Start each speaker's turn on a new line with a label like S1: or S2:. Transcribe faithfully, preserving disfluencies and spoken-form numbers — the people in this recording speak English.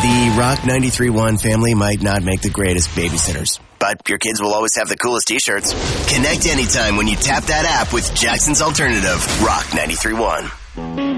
S1: The Rock ninety-three point one family might not make the greatest babysitters, but your kids will always have the coolest t-shirts. Connect anytime when you tap that app with Jackson's Alternative, Rock ninety-three point one.